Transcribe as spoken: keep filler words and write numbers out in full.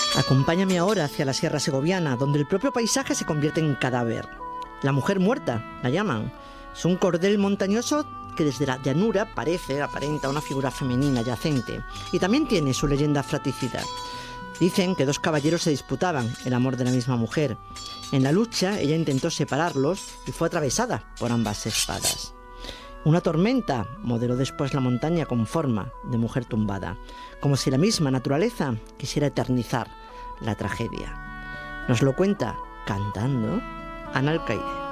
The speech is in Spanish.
Acompáñame ahora hacia la Sierra Segoviana, donde el propio paisaje se convierte en cadáver. La mujer muerta, la llaman. Es un cordel montañoso que desde la llanura parece, aparenta una figura femenina yacente. Y también tiene su leyenda fratricida. Dicen que dos caballeros se disputaban el amor de la misma mujer. En la lucha, ella intentó separarlos y fue atravesada por ambas espadas. Una tormenta modeló después la montaña con forma de mujer tumbada, como si la misma naturaleza quisiera eternizar la tragedia. Nos lo cuenta, cantando, Ana Alcaide.